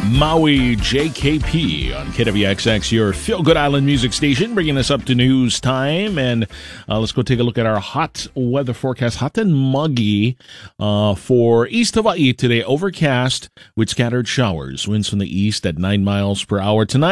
Maui JKP on KWXX, your feel-good island music station, bringing us up to news time. And let's go take a look at our hot weather forecast. Hot and muggy for East Hawaii today. Overcast with scattered showers. Winds from the east at 9 miles per hour tonight.